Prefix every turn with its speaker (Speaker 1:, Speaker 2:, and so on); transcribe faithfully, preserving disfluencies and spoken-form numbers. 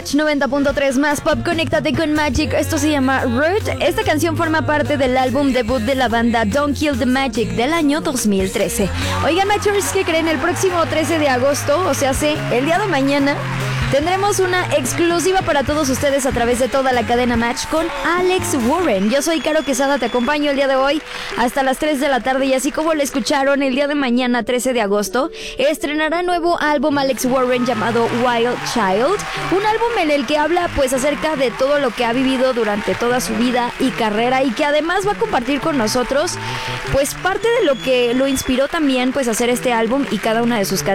Speaker 1: Match noventa punto tres más pop, conéctate con Magic. Esto se llama Root. Esta canción forma parte del álbum debut de la banda Don't Kill the Magic del año dos mil trece. Oigan, Matchers, ¿qué creen? El próximo trece de agosto, o sea, hace el día de mañana, tendremos una exclusiva para todos ustedes a través de toda la cadena Match con Alex Warren. Yo soy Caro Quesada, te acompaño el día de hoy hasta las tres de la tarde y así como lo escucharon, el día de mañana, trece de agosto, estrenará nuevo álbum Alex Warren llamado Wild Child, un álbum en el que habla pues acerca de todo lo que ha vivido durante toda su vida y carrera y que además va a compartir con nosotros pues parte de lo que lo inspiró también pues a hacer este álbum y cada una de sus canciones.